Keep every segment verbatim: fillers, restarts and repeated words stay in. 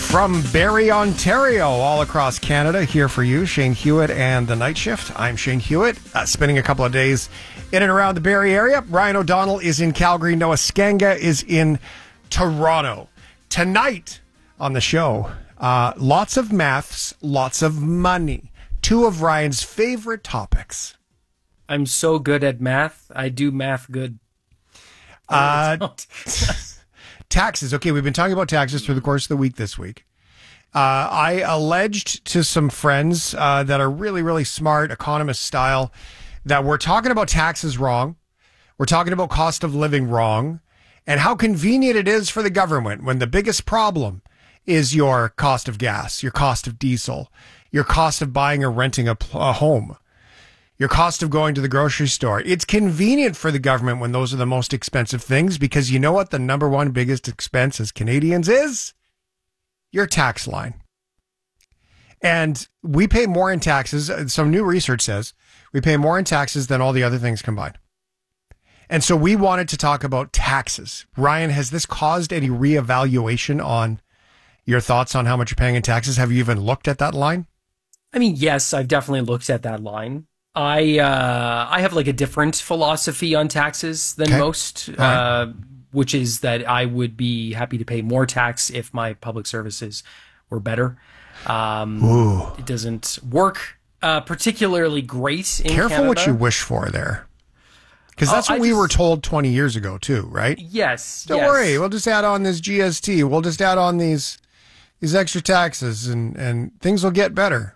From Barrie, Ontario, all across Canada, here for you, Shane Hewitt and the Night Shift. I'm Shane Hewitt, uh, spending a couple of days in and around the Barrie area. Ryan O'Donnell is in Calgary. Noah Skanga is in Toronto. Tonight on the show, uh, lots of maths, lots of money. Two of Ryan's favorite topics. I'm so good at math. I do math good. Uh, taxes. Okay, we've been talking about taxes through the course of the week this week. Uh, I alleged to some friends uh, that are really, really smart, economist style, that we're talking about taxes wrong. We're talking about cost of living wrong, and how convenient it is for the government when the biggest problem is your cost of gas, your cost of diesel, your cost of buying or renting a, a home, your cost of going to the grocery store. It's convenient for the government when those are the most expensive things, because you know what the number one biggest expense as Canadians is? Your tax line. And we pay more in taxes. Some new research says we pay more in taxes than all the other things combined. And so we wanted to talk about taxes. Ryan, has this caused any reevaluation on your thoughts on how much you're paying in taxes? Have you even looked at that line? I mean, yes, I've definitely looked at that line. I uh, I have like a different philosophy on taxes than Okay. most, Right. uh, which is that I would be happy to pay more tax if my public services were better. Um, Ooh. It doesn't work uh, particularly great in Careful Canada. what you wish for there. Because that's Oh, what I we just- were told twenty years ago too, right? Yes. Don't yes. worry, we'll just add on this G S T. We'll just add on these these extra taxes, and, and things will get better.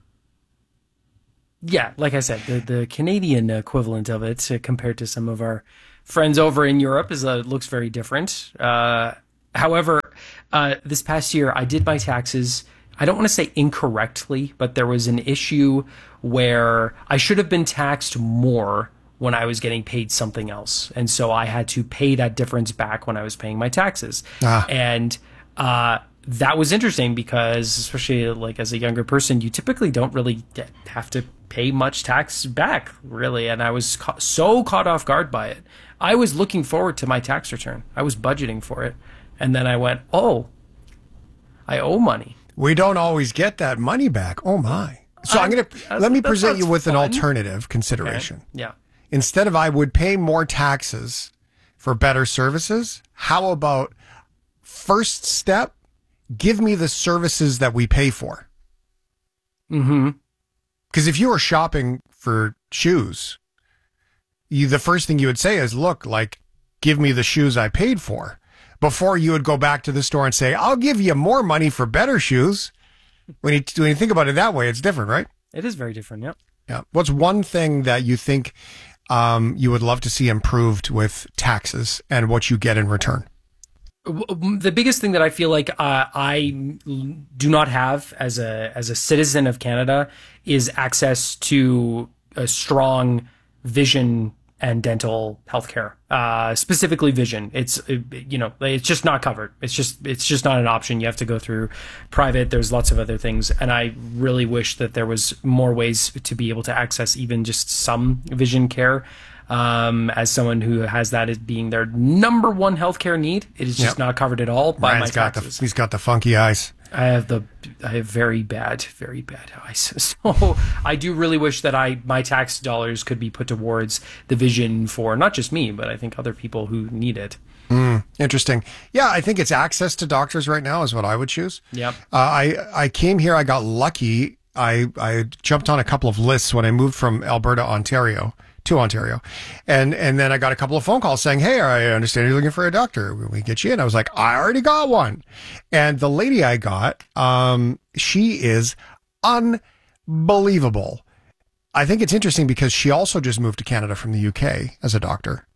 Yeah, like I said, the, the Canadian equivalent of it uh, compared to some of our friends over in Europe is uh, looks very different. Uh, however, uh, this past year I did my taxes. I don't want to say incorrectly, but there was an issue where I should have been taxed more when I was getting paid something else, and so I had to pay that difference back when I was paying my taxes. Ah. And uh, that was interesting because, especially like as a younger person, you typically don't really get, have to pay much tax back, really. And I was ca- so caught off guard by it. I was looking forward to my tax return. I was budgeting for it, and then I went, "Oh, I owe money." We don't always get that money back. Oh my. So I'm, I'm- going to, that's- let me that present you sounds with an fun. alternative consideration. Yeah. Instead of I would pay more taxes for better services, how about first step, give me the services that we pay for? Mm-hmm. Because if you were shopping for shoes, you, the first thing you would say is, look, like, give me the shoes I paid for, before you would go back to the store and say, I'll give you more money for better shoes. When you, when you think about it that way, it's different, right? It is very different. Yep. Yeah. What's one thing that you think um, you would love to see improved with taxes and what you get in return? The biggest thing that I feel like uh, I do not have as a as a citizen of Canada is access to a strong vision and dental healthcare, uh, specifically vision. It's uh, you know it's just not covered. It's just it's just not an option. You have to go through private. There's lots of other things, and I really wish that there was more ways to be able to access even just some vision care. Um, as someone who has that as being their number one healthcare need, it is just Yep. not covered at all by Ryan's my got the, taxes. he's got the funky eyes. I have the I have very bad, very bad eyes. So I do really wish that I my tax dollars could be put towards the vision for not just me, but I think other people who need it. Mm, interesting. Yeah, I think it's access to doctors right now is what I would choose. Yep. Uh, I I came here. I got lucky. I I jumped on a couple of lists when I moved from Alberta, Ontario. to Ontario. And and then I got a couple of phone calls saying, hey, I understand you're looking for a doctor. Will we get you in? I was like, I already got one. And the lady I got, um, she is unbelievable. I think it's interesting because she also just moved to Canada from the U K as a doctor.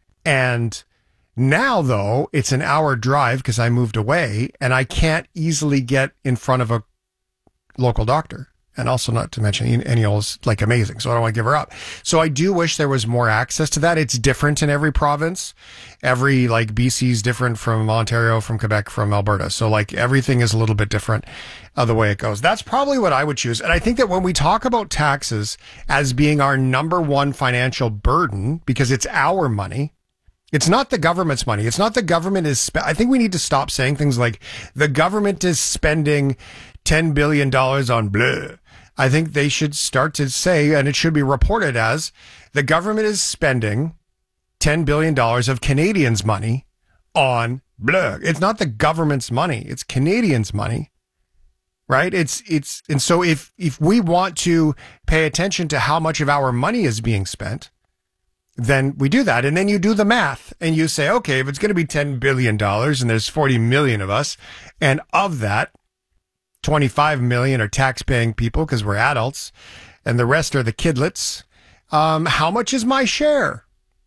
And now, though, it's an hour drive because I moved away and I can't easily get in front of a local doctor. And also, not to mention, Eniel's like amazing, so I don't want to give her up. So I do wish there was more access to that. It's different in every province. Every, like, B C is different from Ontario, from Quebec, from Alberta. So, like, everything is a little bit different of the way it goes. That's probably what I would choose. And I think that when we talk about taxes as being our number one financial burden, because it's our money, It's not the government's money. It's not the government is. Spe- I think we need to stop saying things like the government is spending ten billion dollars on blah. I think they should start to say, and it should be reported as, the government is spending ten billion dollars of Canadians' money on blah. It's not the government's money. It's Canadians' money, right? It's, it's, and so if, if we want to pay attention to how much of our money is being spent, then we do that. And then you do the math and you say, okay, if it's going to be ten billion dollars and there's forty million of us, and of that, twenty-five million are tax-paying people because we're adults, and the rest are the kidlets. Um, how much is my share?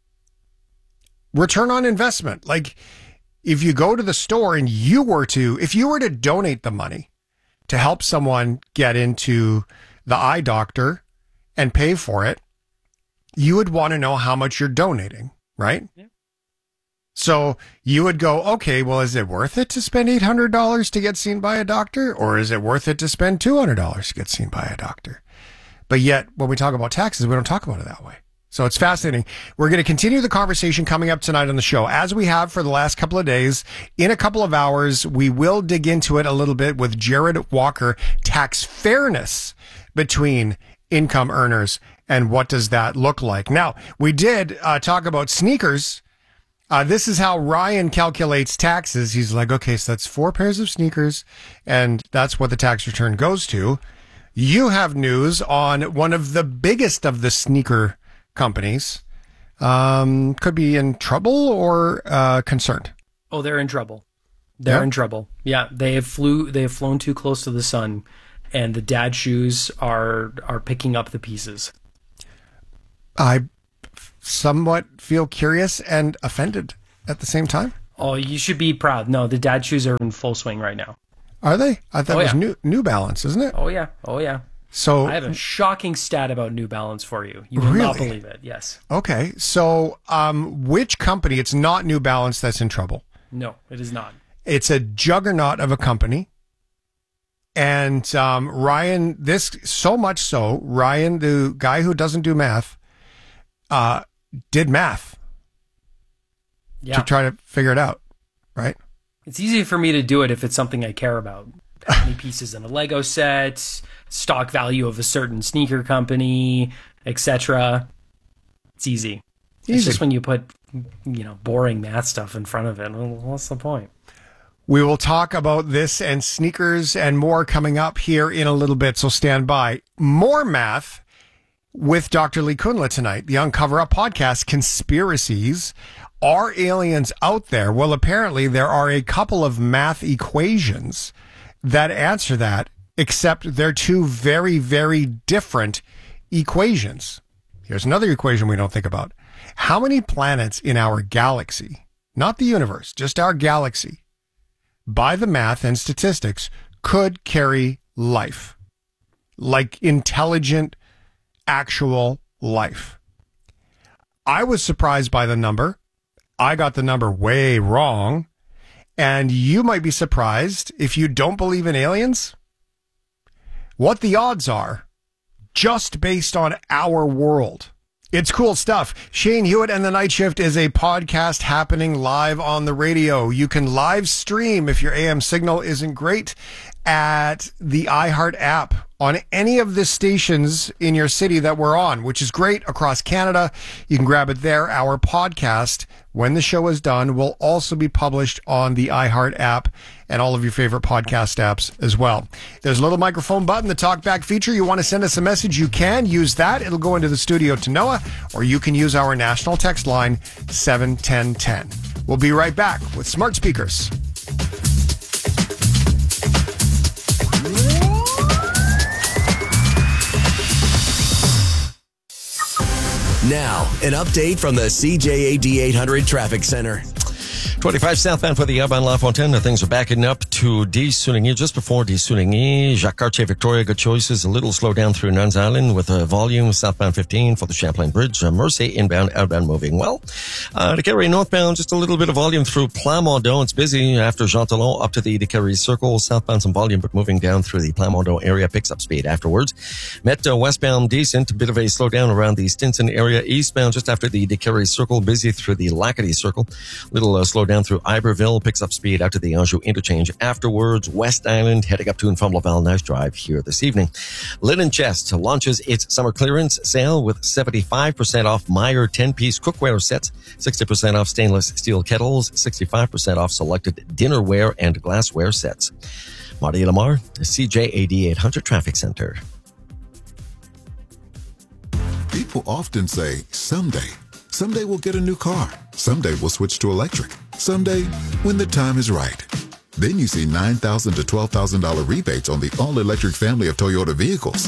Return on investment. Like, if you go to the store and you were to, if you were to donate the money to help someone get into the eye doctor and pay for it, you would want to know how much you're donating, right? Yeah. So you would go, okay, well, is it worth it to spend eight hundred dollars to get seen by a doctor? Or is it worth it to spend two hundred dollars to get seen by a doctor? But yet, when we talk about taxes, we don't talk about it that way. So it's fascinating. We're going to continue the conversation coming up tonight on the show, as we have for the last couple of days. In a couple of hours, we will dig into it a little bit with Jared Walker, tax fairness between income earners, and what does that look like? Now, we did uh, talk about sneakers. Uh, this is how Ryan calculates taxes. He's like, okay, so that's four pairs of sneakers, and that's what the tax return goes to. You have news on one of the biggest of the sneaker companies. Um, could be in trouble or uh, concerned. Oh, they're in trouble. They're yeah. in trouble. Yeah, they have flew. They have flown too close to the sun, and the dad shoes are are picking up the pieces. I somewhat feel curious and offended at the same time. Oh, you should be proud. No, the dad shoes are in full swing right now. Are they? I thought oh, it was yeah. New New Balance, isn't it? Oh yeah, oh yeah. So I have a shocking stat about New Balance for you. You will really? not believe it. Yes. Okay, so um, which company? It's not New Balance that's in trouble. No, it is not. It's a juggernaut of a company. And um, Ryan, this so much so, Ryan, the guy who doesn't do math, uh, did math yeah. to try to figure it out, right? It's easy for me to do it if it's something I care about. How many pieces in a Lego set, stock value of a certain sneaker company, et cetera. It's easy. easy. It's just when you put, you know, boring math stuff in front of it. Well, what's the point? We will talk about this and sneakers and more coming up here in a little bit, so stand by. More math with Doctor Lee Kundla tonight. The Uncover Up podcast, Conspiracies. Are aliens out there? Well, apparently there are a couple of math equations that answer that, except they're two very, very different equations. Here's another equation we don't think about. How many planets in our galaxy, not the universe, just our galaxy, by the math and statistics, could carry life? Like intelligent, actual life. I was surprised by the number. I got the number way wrong. And you might be surprised, if you don't believe in aliens, what the odds are just based on our world. It's cool stuff. Shane Hewitt and the Night Shift is a podcast happening live on the radio. You can live stream if your A M signal isn't great at the iHeart app on any of the stations in your city that we're on, which is great across Canada. You can grab it there. Our podcast, when the show is done, will also be published on the iHeart app and all of your favorite podcast apps as well. There's a little microphone button, the talkback feature. You want to send us a message, you can use that. It'll go into the studio to Noah, or you can use our national text line seven ten ten. We'll be right back with Smart Speakers. Now, an update from the C J A D eight hundred Traffic Center. twenty-five southbound for the outbound La Fontaine. Things are backing up to D. Sounigny, just before D. Sounigny. Jacques Cartier, Victoria, good choices. A little slow down through Nuns Island with a volume southbound fifteen for the Champlain Bridge. Uh, Mercy inbound, outbound moving well. Uh, Décarie northbound, just a little bit of volume through Plamondon. It's busy after Jean Talon up to the Décarie Circle. Southbound some volume, but moving down through the Plamondon area picks up speed afterwards. Met uh, westbound decent, a bit of a slowdown around the Stinson area. Eastbound just after the Décarie Circle, busy through the Lacadie Circle. Little uh, slowdown through Iberville, picks up speed out to the Anjou interchange afterwards. West Island heading up to and from Laval. Nice drive here this evening. Linen Chest launches its summer clearance sale with seventy-five percent off Meyer ten-piece cookware sets, sixty percent off stainless steel kettles, sixty-five percent off selected dinnerware and glassware sets. Marty Lamar, C J A D eight hundred Traffic Center. People often say, someday. Someday we'll get a new car. Someday we'll switch to electric. Someday, when the time is right. Then you see nine thousand dollars to twelve thousand dollars rebates on the all-electric family of Toyota vehicles.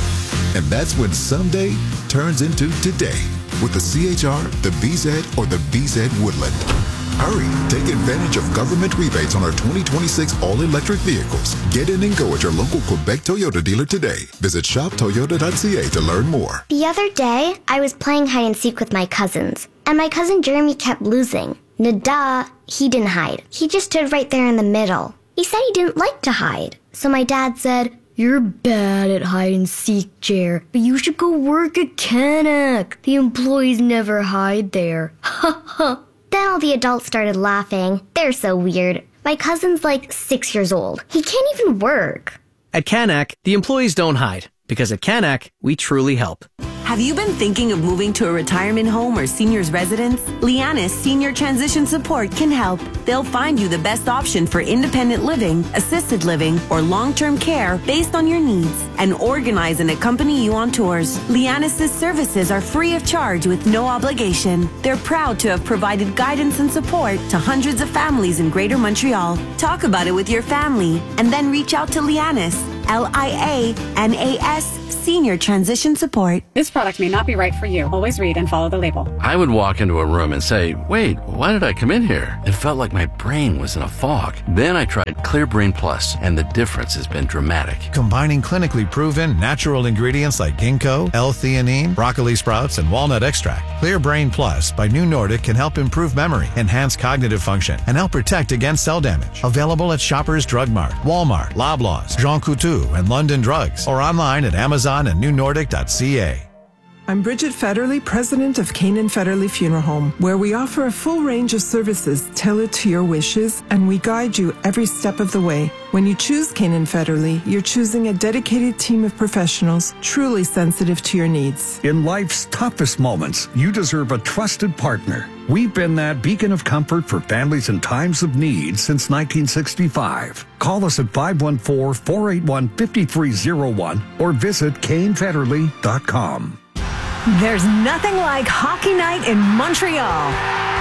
And that's when someday turns into today with the C H R, the B Z, or the B Z Woodland. Hurry, take advantage of government rebates on our twenty twenty-six all-electric vehicles. Get in and go at your local Quebec Toyota dealer today. Visit shop toyota dot c a to learn more. The other day, I was playing hide and seek with my cousins, and my cousin Jeremy kept losing. Nada, he didn't hide. He just stood right there in the middle. He said he didn't like to hide. So my dad said, "You're bad at hide and seek, Jer, but you should go work at Canac. The employees never hide there." Ha ha. Then all the adults started laughing. They're so weird. My cousin's like six years old. He can't even work. At Canac, the employees don't hide, because at Canac, we truly help. Have you been thinking of moving to a retirement home or senior's residence? Lianis Senior Transition Support can help. They'll find you the best option for independent living, assisted living, or long-term care based on your needs, and organize and accompany you on tours. Lianis' services are free of charge with no obligation. They're proud to have provided guidance and support to hundreds of families in Greater Montreal. Talk about it with your family, and then reach out to Lianis, L I A N A S, Senior Transition Support. This product may not be right for you. Always read and follow the label. I would walk into a room and say, wait, why did I come in here? It felt like my brain was in a fog. Then I tried Clear Brain Plus, and the difference has been dramatic. Combining clinically proven natural ingredients like ginkgo, L-theanine, broccoli sprouts, and walnut extract, Clear Brain Plus by New Nordic can help improve memory, enhance cognitive function, and help protect against cell damage. Available at Shoppers Drug Mart, Walmart, Loblaws, Jean Coutu, and London Drugs, or online at Amazon and new nordic dot c a. I'm Bridget Federley, president of Canaan Federley Funeral Home, where we offer a full range of services tailored to your wishes, and we guide you every step of the way. When you choose Canaan Federley, you're choosing a dedicated team of professionals truly sensitive to your needs. In life's toughest moments, you deserve a trusted partner. We've been that beacon of comfort for families in times of need since nineteen sixty-five. Call us at five one four, four eight one, five three zero one or visit kane federley dot com. There's nothing like hockey night in Montreal.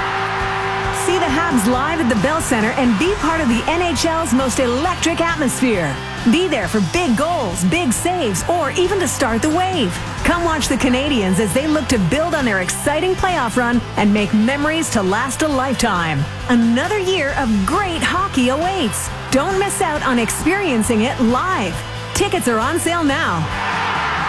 See the Habs live at the Bell Center and be part of the N H L's most electric atmosphere. Be there for big goals, big saves, or even to start the wave. Come watch the Canadiens as they look to build on their exciting playoff run and make memories to last a lifetime. Another year of great hockey awaits. Don't miss out on experiencing it live. Tickets are on sale now.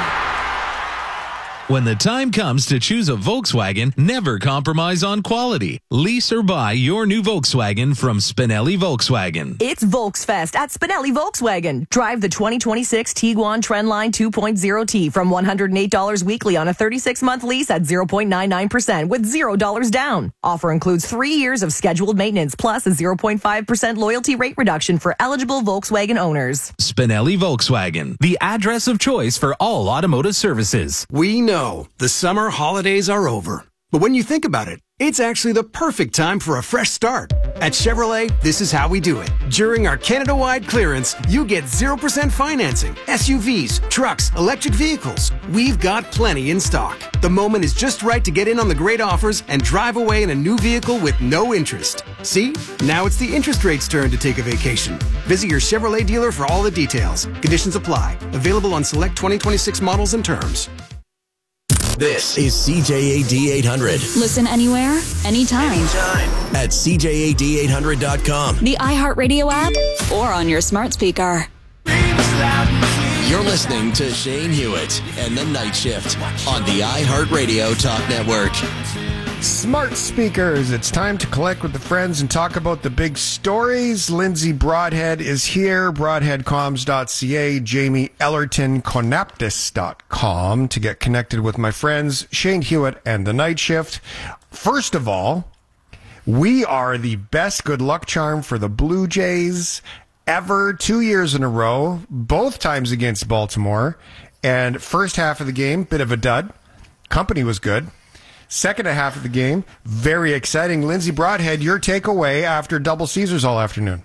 When the time comes to choose a Volkswagen, never compromise on quality. Lease or buy your new Volkswagen from Spinelli Volkswagen. It's Volksfest at Spinelli Volkswagen. Drive the twenty twenty-six Tiguan Trendline two point oh T from one hundred eight dollars weekly on a thirty-six month lease at zero point nine nine percent with zero dollars down. Offer includes three years of scheduled maintenance plus a zero point five percent loyalty rate reduction for eligible Volkswagen owners. Spinelli Volkswagen, the address of choice for all automotive services. We know the summer holidays are over, but when you think about it, it's actually the perfect time for a fresh start. At Chevrolet, this is how we do it. During our Canada-wide clearance, you get zero percent financing, S U Vs, trucks, electric vehicles. We've got plenty in stock. The moment is just right to get in on the great offers and drive away in a new vehicle with no interest. See? Now it's the interest rate's turn to take a vacation. Visit your Chevrolet dealer for all the details. Conditions apply. Available on select twenty twenty-six models and terms. This is C J A D eight hundred. Listen anywhere, anytime. Anytime. At C J A D eight hundred dot com. The iHeartRadio app, or on your smart speaker. You're listening to Shane Hewitt and the Night Shift on the iHeartRadio Talk Network. Smart speakers. It's time to collect with the friends and talk about the big stories. Lindsay Broadhead is here, broadhead comms dot c a, Jamie Ellerton, conaptus dot com to get connected with my friends, Shane Hewitt and the Night Shift. First of all, we are the best good luck charm for the Blue Jays ever, two years in a row, both times against Baltimore. And first half of the game, bit of a dud. Company was good. Second half of the game, very exciting. Lindsay Broadhead, your takeaway after double Caesars all afternoon.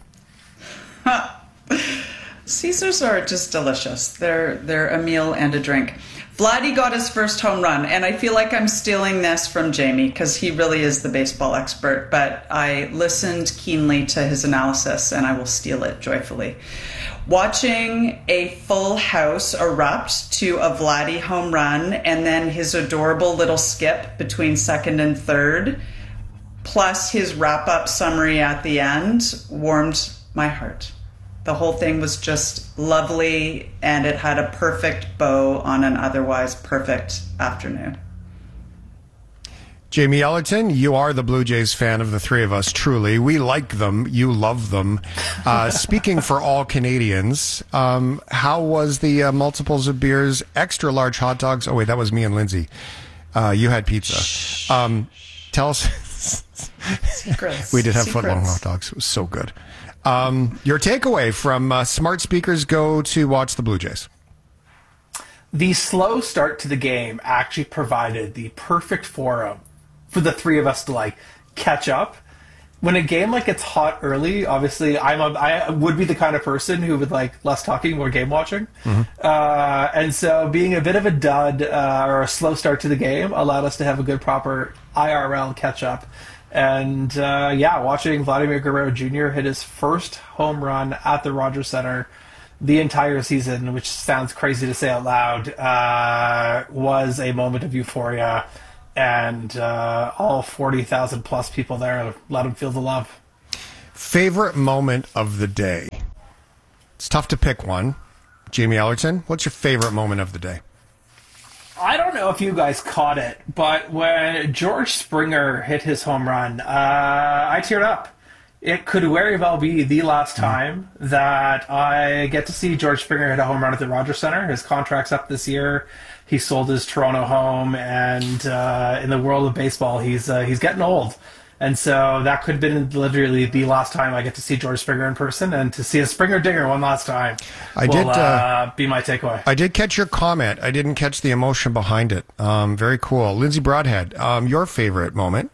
Caesars are just delicious. They're they're a meal and a drink. Vladdy got his first home run, and I feel like I'm stealing this from Jamie because he really is the baseball expert, but I listened keenly to his analysis, and I will steal it joyfully. Watching a full house erupt to a Vladdy home run and then his adorable little skip between second and third, plus his wrap-up summary at the end, warmed my heart. The whole thing was just lovely, and it had a perfect bow on an otherwise perfect afternoon. Jamie Ellerton, you are the Blue Jays fan of the three of us, truly. We like them. You love them. Uh, speaking for all Canadians, um, how was the uh, multiples of beers, extra large hot dogs? Oh, wait, that was me and Lindsay. Uh, you had pizza. Um, tell us. Secrets. We did have Secrets. foot-long hot dogs. It was so good. Um, your takeaway from uh, smart speakers go to watch the Blue Jays. The slow start to the game actually provided the perfect forum for the three of us to like catch up. When a game like gets hot early, obviously I'm a, I would be the kind of person who would like less talking, more game watching. Mm-hmm. Uh, and so being a bit of a dud uh, or a slow start to the game allowed us to have a good proper I R L catch up. And uh, yeah, watching Vladimir Guerrero Junior hit his first home run at the Rogers Center the entire season, which sounds crazy to say out loud, uh, was a moment of euphoria. And uh, all forty thousand plus people there let him feel the love. Favorite moment of the day? It's tough to pick one. Jamie Ellerton, what's your favorite moment of the day? I don't know if you guys caught it, but when George Springer hit his home run, uh, I teared up. It could very well be the last time that I get to see George Springer hit a home run at the Rogers Center. His contract's up this year. He sold his Toronto home, and uh, in the world of baseball, he's uh, he's getting old. And so that could have been literally the last time I get to see George Springer in person, and to see a Springer dinger one last time I will did, uh, uh, be my takeaway. I did catch your comment. I didn't catch the emotion behind it. Um, very cool. Lindsay Broadhead, um, your favorite moment?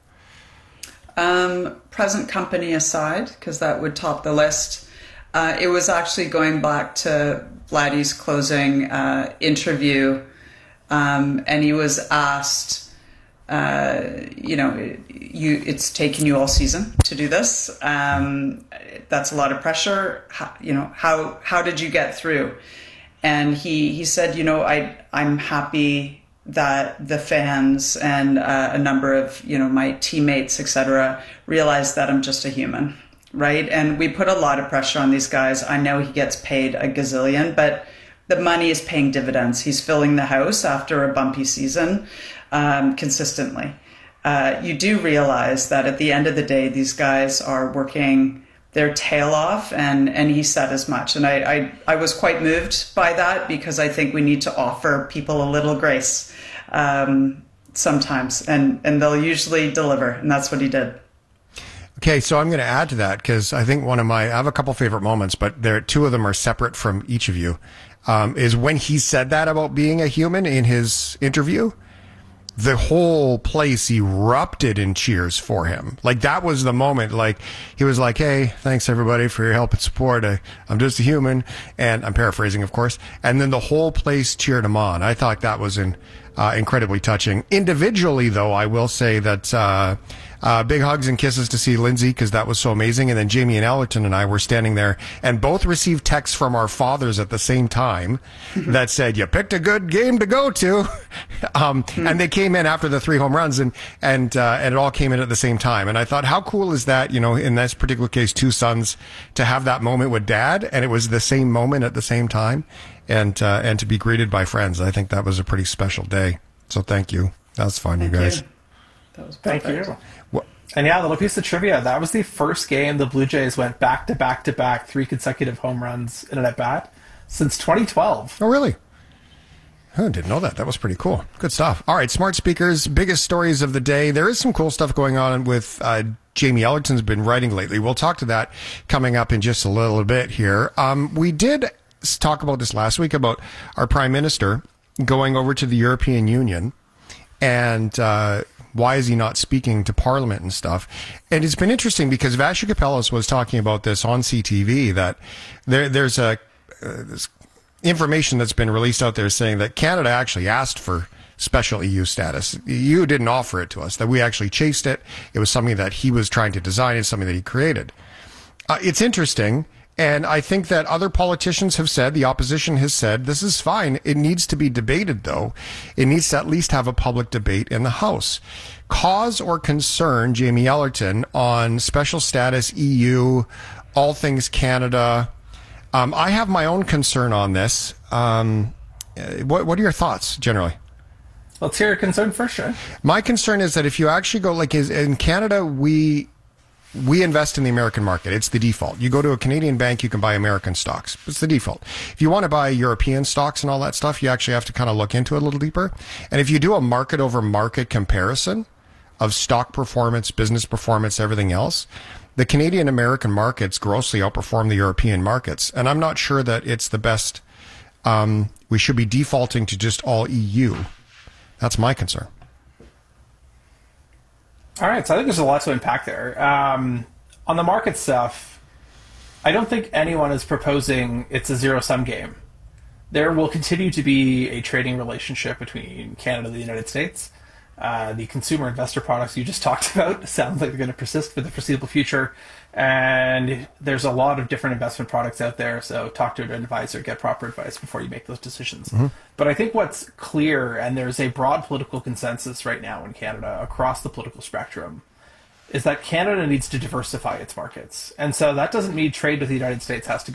Um, present company aside, because that would top the list, uh, it was actually going back to Vladdy's closing uh, interview, um, and he was asked, uh, you know, you it's taken you all season to do this. Um, that's a lot of pressure. How, you know, how how did you get through? And he he said, you know, I I'm happy that the fans and uh, a number of, you know, my teammates, et cetera, realize that I'm just a human, right? And we put a lot of pressure on these guys. I know he gets paid a gazillion, but the money is paying dividends. He's filling the house after a bumpy season um, consistently. Uh, you do realize that at the end of the day, these guys are working their tail off, and, and he said as much. And I, I, I was quite moved by that, because I think we need to offer people a little grace um, sometimes, and, and they'll usually deliver, and that's what he did. Okay, so I'm going to add to that, because I think one of my, I have a couple favorite moments, but there, two of them are separate from each of you, um, is when he said that about being a human in his interview. The whole place erupted in cheers for him. Like, that was the moment. Like, he was like, hey, thanks everybody for your help and support. I, I'm just a human. And I'm paraphrasing, of course. And then the whole place cheered him on. I thought that was in, uh, incredibly touching. Individually, though, I will say that, uh, Uh, big hugs and kisses to see Lindsay because that was so amazing. And then Jamie and Ellerton and I were standing there and both received texts from our fathers at the same time that said, you picked a good game to go to. um, and they came in after the three home runs and, and, uh, and it all came in at the same time. And I thought, how cool is that? You know, in this particular case, two sons to have that moment with dad. And it was the same moment at the same time. And, uh, and to be greeted by friends. I think that was a pretty special day. So thank you. That was fun, Thank you guys. you. That was Thank perfect. you. What? And yeah, a little piece of trivia. That was the first game the Blue Jays went back to back to back, three consecutive home runs in an at bat since twenty twelve. Oh, really? I didn't know that. That was pretty cool. Good stuff. All right, smart speakers, biggest stories of the day. There is some cool stuff going on with uh, Jamie Ellerton's been writing lately. We'll talk to that coming up in just a little bit here. Um, we did talk about this last week about our Prime Minister going over to the European Union and uh, why is he not speaking to Parliament and stuff? And it's been interesting because Vasha Kapelas was talking about this on C T V that there, there's a uh, this information that's been released out there saying that Canada actually asked for special E U status. E U didn't offer it to us, that we actually chased it. It was something that he was trying to design and something that he created. Uh, it's interesting. And I think that other politicians have said, the opposition has said, this is fine. It needs to be debated, though. It needs to at least have a public debate in the House. Cause or concern, Jamie Ellerton, on special status, E U, all things Canada. Um, I have my own concern on this. Um, what, what are your thoughts, generally? Let's hear your concern first, Sean. My concern is that if you actually go, like is, in Canada, we... We invest in the American market. It's the default. You go to a Canadian bank, you can buy American stocks. It's the default. If you want to buy European stocks and all that stuff, you actually have to kind of look into it a little deeper. And if you do a market over market comparison of stock performance, business performance, everything else, the Canadian American markets grossly outperform the European markets. And I'm not sure that it's the best. Um, we should be defaulting to just all E U. That's my concern. All right, so I think there's a lot to unpack there. Um, on the market stuff, I don't think anyone is proposing it's a zero-sum game. There will continue to be a trading relationship between Canada and the United States. Uh, the consumer investor products you just talked about sound like they're going to persist for the foreseeable future. And there's a lot of different investment products out there, so talk to an advisor, get proper advice before you make those decisions. Mm-hmm. But I think what's clear, and there's a broad political consensus right now in Canada across the political spectrum, is that Canada needs to diversify its markets. And so that doesn't mean trade with the United States has to